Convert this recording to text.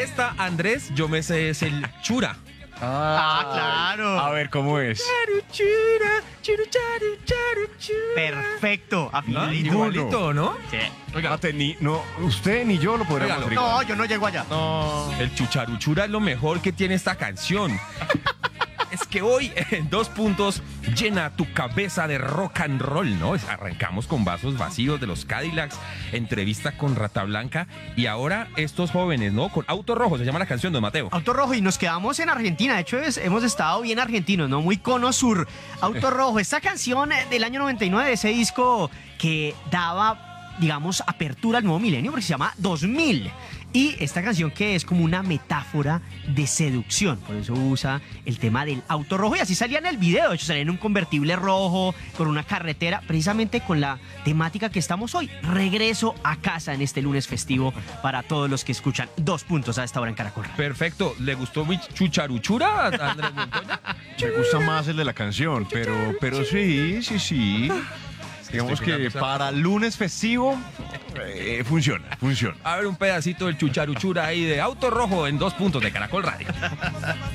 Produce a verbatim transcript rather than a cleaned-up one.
Esta, Andrés, yo me sé, es el chura. Ah, claro. A ver, ¿cómo es? Perfecto, ¿No? afinadito. Igualito, ¿no? Sí. Fíjate, ni, no, usted ni yo lo podríamos Óigalo. hacer igual. No, yo no llego allá. No. El chucharuchura es lo mejor que tiene esta canción. Es que hoy, en dos puntos, llena tu cabeza de rock and roll, ¿no? Arrancamos con Vasos Vacíos de los Cadillacs, entrevista con Rata Blanca y ahora estos jóvenes, ¿no? Con Auto Rojo, se llama la canción, don Mateo. Auto Rojo, y nos quedamos en Argentina. De hecho, es- hemos estado bien argentinos, ¿no? Muy cono sur. Auto Rojo, esta canción eh, del año noventa y nueve, de ese disco que daba, digamos, apertura al nuevo milenio, porque se llama dos mil. Y esta canción que es como una metáfora de seducción, por eso usa el tema del auto rojo, y así salía en el video. De hecho, salía en un convertible rojo, con una carretera, precisamente con la temática que estamos hoy. Regreso a casa en este lunes festivo para todos los que escuchan Dos Puntos a esta hora en Caracol. Perfecto. ¿Le gustó mi chucharuchura, Andrés Montoya? Me gusta más el de la canción, pero, pero sí, sí, sí. Digamos Estoy con que una cosa- para lunes festivo eh, funciona, funciona. A ver, un pedacito del chucharuchura ahí de Auto Rojo en dos puntos de Caracol Radio.